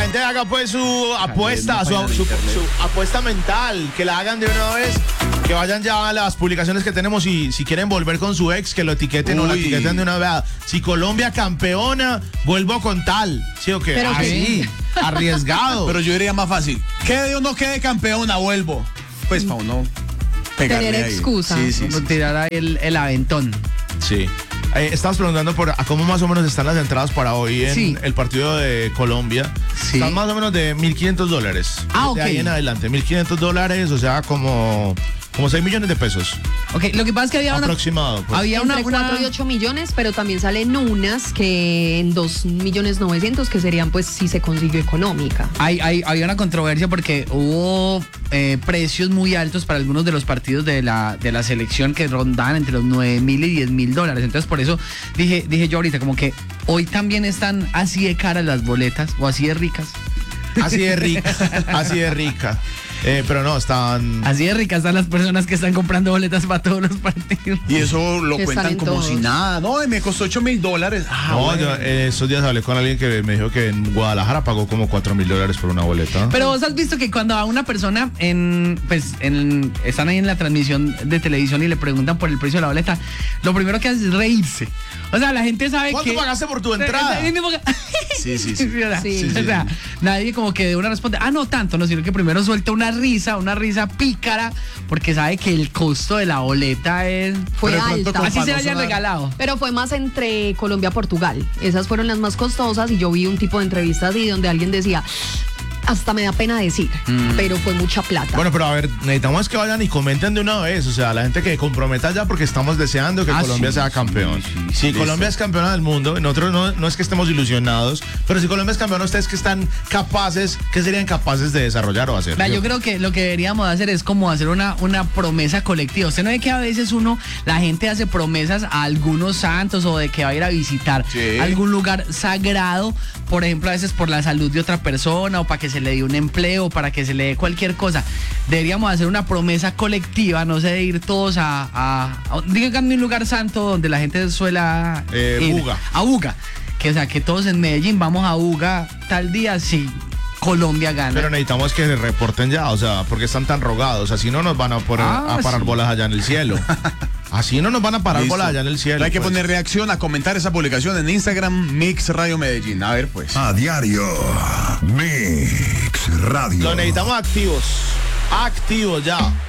gente haga pues su apuesta, su apuesta mental, que la hagan de una vez, que vayan ya a las publicaciones que tenemos y si quieren volver con su ex, que lo etiqueten o la etiqueten de una vez. Si Colombia campeona, vuelvo con tal. ¿Sí o qué? Pero sí, arriesgado. Pero yo diría más fácil. Quede o no quede campeona, vuelvo. Pues para uno pegarle tener ahí. excusa. Sí. Tirar ahí el aventón. Sí. Estamos preguntando a cómo más o menos están las entradas para hoy en el partido de Colombia. Sí. Están más o menos de $1,500. Ah, ok. De ahí en adelante, $1,500, o sea, como 6 millones de pesos. Ok, lo que pasa es que había aproximado. Pues. había Entre 4 y 8 millones, pero también salen unas que en 2.900.000, que serían pues si se consiguió económica. Había una controversia porque hubo precios muy altos para algunos de los partidos de la selección que rondaban entre los $9,000 y $10,000. Entonces por eso dije yo ahorita como que hoy también están así de caras las boletas o así de ricas. Así de rica. Pero no, están... Así de ricas están las personas que están comprando boletas para todos los partidos. Y eso lo Están cuentan en como todos. si nada. No, me costó $8,000. No, Bueno. yo estos días hablé con alguien que me dijo que en Guadalajara pagó como $4,000 por una boleta. Pero vos has visto que cuando a una persona están ahí en la transmisión de televisión y le preguntan por el precio de la boleta, lo primero que hace es reírse. O sea, la gente sabe ¿Cuánto que... pagaste por tu entrada? Sí. O sea, nadie como que de una responde, no tanto, no, sino que primero suelta una risa pícara, porque sabe que el costo de la boleta Fue Pero de pronto alta. con- así para se no haya sonar- regalado. Pero fue más entre Colombia y Portugal. Esas fueron las más costosas y yo vi un tipo de entrevistas y donde alguien decía, hasta me da pena decir, pero fue mucha plata. Bueno, pero a ver, necesitamos que vayan y comenten de una vez. O sea, la gente que comprometa ya porque estamos deseando que Colombia sea campeón. Si Colombia es campeona del mundo, nosotros no es que estemos ilusionados, pero si Colombia es campeona, ustedes que están capaces, ¿qué serían capaces de desarrollar o hacer? Yo creo que lo que deberíamos hacer es como hacer una promesa colectiva. Usted no ve que a veces la gente hace promesas a algunos santos o de que va a ir a visitar algún lugar sagrado, por ejemplo, a veces por la salud de otra persona o para que se le dé un empleo, para que se le dé cualquier cosa. Deberíamos hacer una promesa colectiva, no sé, de ir todos díganme un lugar santo donde la gente suela ir. Buga. A Buga. Que, o sea, que todos en Medellín vamos a Buga tal día, si Colombia gana. Pero necesitamos que se reporten ya, o sea, porque están tan rogados. Así no nos van a parar bolas allá en el cielo. Así no nos van a parar Listo. bolas allá en el cielo. Hay que pues. poner reacción a comentar esa publicación en Instagram, Mix Radio Medellín. A ver, pues. A diario, Mix Radio. Lo necesitamos activos. Activos ya.